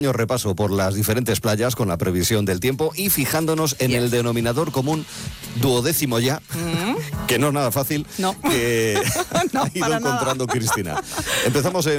Repaso por las diferentes playas con la previsión del tiempo y fijándonos en el denominador común duodécimo ya, que no es nada fácil, No. que No, ha ido para encontrando nada. Cristina. Empezamos en